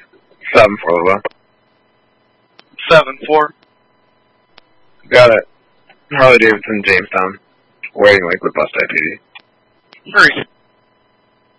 7-4, Lula. 7-4. Got it. Harley Davidson, Jamestown. Waiting Lakewood bus IPD. Hurry.